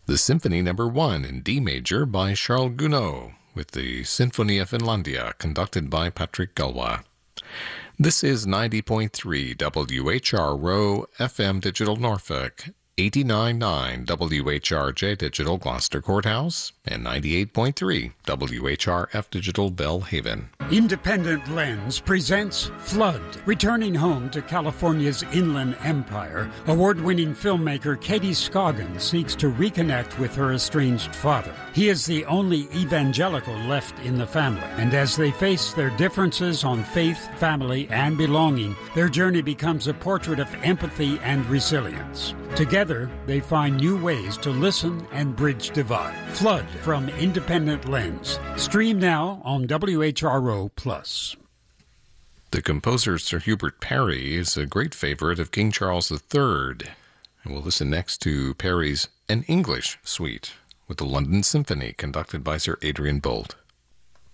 the Symphony No. 1 in D major by Charles Gounod, with the Sinfonia Finlandia conducted by Patrick Galwa. This is 90.3 WHRO FM Digital Norfolk, 89.9 WHRJ Digital Gloucester Courthouse, and 98.3 WHRF Digital Bellhaven. Independent Lens presents Flood. Returning home to California's Inland Empire, award-winning filmmaker Katie Scoggin seeks to reconnect with her estranged father. He is the only evangelical left in the family, and as they face their differences on faith, family, and belonging, their journey becomes a portrait of empathy and resilience. Together, they find new ways to listen and bridge divide. Flood from Independent Lens. Stream now on WHRO+. The composer Sir Hubert Parry is a great favorite of King Charles III. And we'll listen next to Parry's An English Suite with the London Symphony conducted by Sir Adrian Boult.